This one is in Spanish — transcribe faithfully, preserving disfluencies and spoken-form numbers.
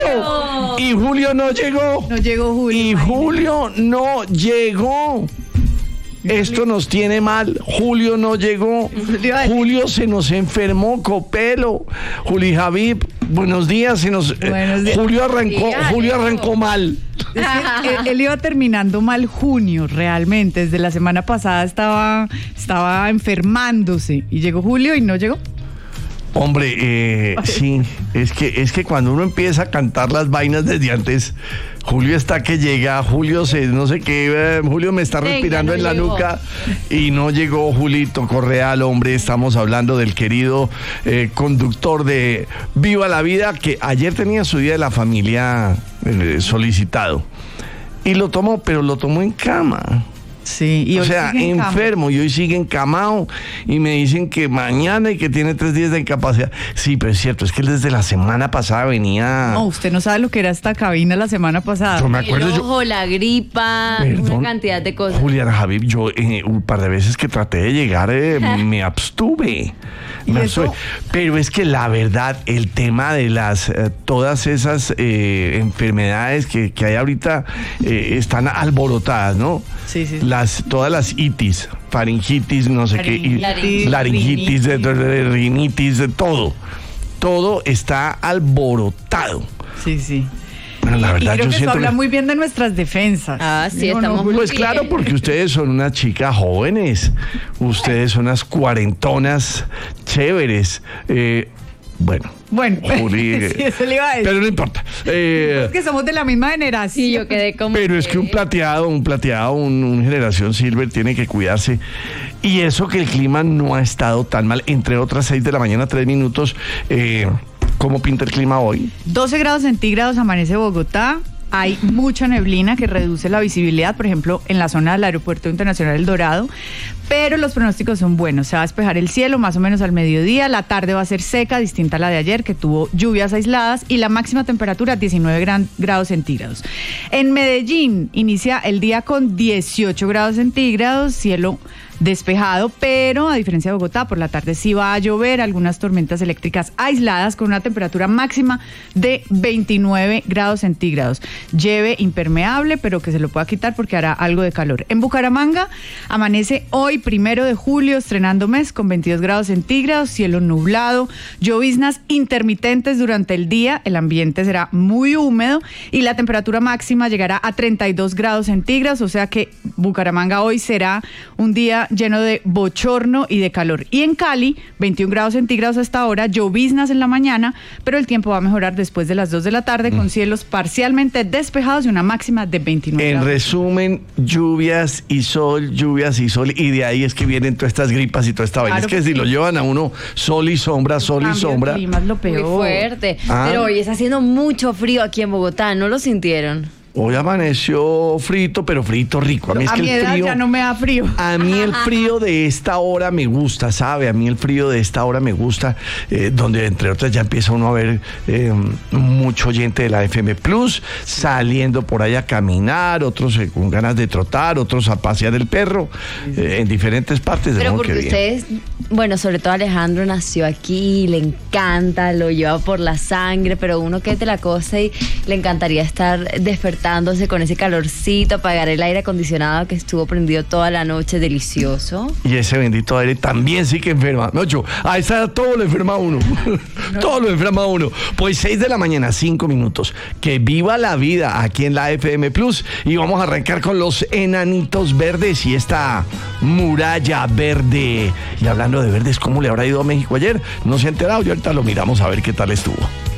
No. Y Julio no llegó. No llegó Julio. Y Julio no llegó. Esto nos tiene mal. Julio no llegó. Julio se nos enfermó, Copelo. Juli Javid, buenos días. Se nos, buenos días. Julio arrancó, días, Julio arrancó mal. Es que él, él iba terminando mal junio, realmente. Desde la semana pasada estaba, estaba enfermándose. Y llegó Julio y no llegó. Hombre, eh, sí, es que, es que cuando uno empieza a cantar las vainas desde antes, Julio está que llega, Julio se, no sé qué, eh, Julio me está respirando Venga, no en llegó. La nuca y no llegó Julito Correal, hombre, estamos hablando del querido eh, conductor de Viva la Vida, que ayer tenía su día de la familia eh, solicitado y lo tomó, pero lo tomó en cama. Sí, y o sea, enfermo y hoy sigue encamado y me dicen que mañana y que tiene tres días de incapacidad. Sí, pero es cierto, es que él desde la semana pasada venía... No, usted no sabe lo que era esta cabina la semana pasada. Yo me acuerdo... El ojo, yo... la gripa, Perdón, una cantidad de cosas. Juliana Javid, yo eh, un par de veces que traté de llegar eh, me abstuve. Me abstuve. Pero es que la verdad, el tema de las eh, todas esas eh, enfermedades que, que hay ahorita eh, están alborotadas, ¿no? Sí, sí. Las, todas las itis, faringitis, no sé Laringitis, qué, laringitis, rinitis. rinitis, de todo. Todo está alborotado. Sí, sí. Bueno, la verdad, y creo yo que siento eso habla que... muy bien de nuestras defensas. Ah, sí, ¿no? estamos no, muy Pues bien. claro, porque ustedes son unas chicas jóvenes, ustedes son unas cuarentonas chéveres. Eh, bueno. Bueno, Juli, sí, eso le iba a decir. Pero no importa. Eh, es que somos de la misma generación. Sí, yo quedé como... Pero es que un plateado, un plateado, un, un generación silver tiene que cuidarse. Y eso que el clima no ha estado tan mal, entre otras seis de la mañana, tres minutos. Eh, ¿Cómo pinta el clima hoy? doce grados centígrados amanece Bogotá. Hay mucha neblina que reduce la visibilidad, por ejemplo, en la zona del Aeropuerto Internacional El Dorado, pero los pronósticos son buenos. Se va a despejar el cielo más o menos al mediodía, la tarde va a ser seca, distinta a la de ayer, que tuvo lluvias aisladas, y la máxima temperatura diecinueve grados centígrados. En Medellín inicia el día con dieciocho grados centígrados, cielo despejado, pero a diferencia de Bogotá, por la tarde sí va a llover, algunas tormentas eléctricas aisladas con una temperatura máxima de veintinueve grados centígrados. Lleve impermeable, pero que se lo pueda quitar porque hará algo de calor. En Bucaramanga amanece hoy, primero de julio, estrenando mes, con veintidós grados centígrados, cielo nublado, lloviznas intermitentes durante el día, el ambiente será muy húmedo y la temperatura máxima llegará a treinta y dos grados centígrados, o sea que Bucaramanga hoy será un día lleno de bochorno y de calor. Y en Cali, veintiún grados centígrados hasta ahora, lloviznas en la mañana, pero el tiempo va a mejorar después de las dos de la tarde, mm. con cielos parcialmente despejados y una máxima de veintinueve En grados. resumen, lluvias y sol, lluvias y sol, y de ahí es que vienen todas estas gripas y toda esta vaina. Claro, es que si lo llevan a uno sol y sombra, sol y sombra. El clima es lo peor. Muy fuerte. Ah. Pero hoy está haciendo mucho frío aquí en Bogotá, ¿no lo sintieron? Hoy amaneció frito, pero frito rico. A mí es a que mi el edad frío, ya no me da frío. A mí el frío de esta hora me gusta, ¿sabe? A mí el frío de esta hora me gusta, eh, donde entre otras ya empieza uno a ver eh, mucho oyente de la F M Plus saliendo por ahí a caminar, otros eh, con ganas de trotar, otros a pasear el perro, eh, en diferentes partes del Pero mundo. porque ustedes, bueno, sobre todo Alejandro nació aquí, le encanta, lo lleva por la sangre, pero uno que es de la costa y le encantaría estar despertándose con ese calorcito, apagar el aire acondicionado que estuvo prendido toda la noche, delicioso. Y ese bendito aire también sí que enferma. No, yo, a esa edad todo lo enferma a uno. No. Todo lo enferma a uno. Pues seis de la mañana, cinco minutos. Que viva la vida aquí en la F M Plus. Y vamos a arrancar con los enanitos verdes y esta muralla verde. Y hablando de verdes, ¿cómo le habrá ido a México ayer? No se ha enterado y ahorita lo miramos a ver qué tal estuvo.